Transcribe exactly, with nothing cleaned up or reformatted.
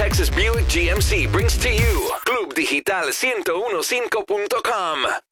Texas Buick G M C brings to you Club Digital ciento quince punto com.